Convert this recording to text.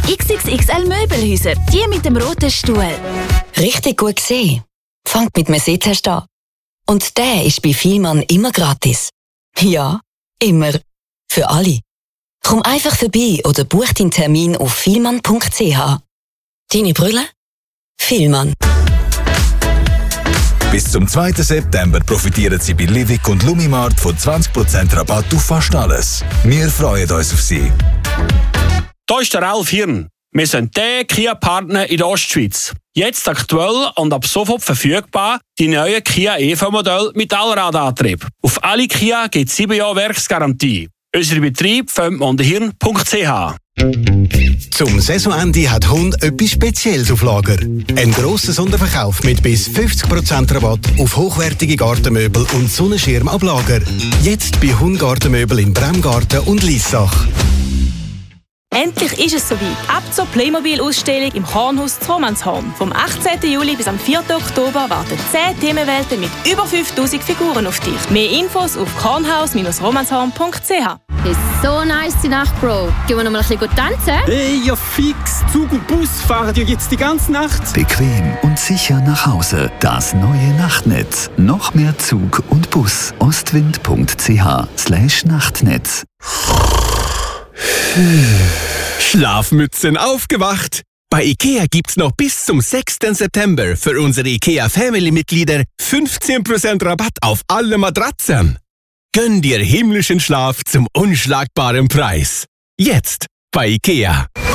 XXXL Möbelhäuser, die mit dem roten Stuhl. Richtig gut gesehen. Fangt mit einem Sitzhest an. Und der ist bei Vielmann immer gratis. Ja, immer. Für alle. Komm einfach vorbei oder buch deinen Termin auf vielmann.ch. Deine Brille? Vielmann. Bis zum 2. September profitieren Sie bei Livik und Lumimart von 20% Rabatt auf fast alles. Wir freuen uns auf Sie. Hier ist der Ralf Hirn. Wir sind der Kia-Partner in der Ostschweiz. Jetzt aktuell und ab sofort verfügbar die neuen Kia EV-Modelle mit Allradantrieb. Auf alle Kia gibt es 7 Jahre Werksgarantie. Unser Betrieb findet man unter hirn.ch. Zum Saisonende hat Hund etwas Spezielles auf Lager. Ein grosser Sonderverkauf mit bis 50% Rabatt auf hochwertige Gartenmöbel und Sonnenschirmablager. Jetzt bei Hund Gartenmöbel in Bremgarten und Liessach. Endlich ist es soweit. Ab zur Playmobil-Ausstellung im Kornhaus zu Romanshorn. Vom 18. Juli bis am 4. Oktober warten 10 Themenwelten mit über 5000 Figuren auf dich. Mehr Infos auf kornhaus-romanshorn.ch. Ist so nice die Nacht, Bro. Gehen wir noch mal ein bisschen tanzen? Hey, ja fix. Zug und Bus fahren ja jetzt die ganze Nacht. Bequem und sicher nach Hause. Das neue Nachtnetz. Noch mehr Zug und Bus. ostwind.ch/Nachtnetz. Schlafmützen aufgewacht! Bei IKEA gibt's noch bis zum 6. September für unsere IKEA Family-Mitglieder 15% Rabatt auf alle Matratzen. Gönn dir himmlischen Schlaf zum unschlagbaren Preis. Jetzt bei IKEA.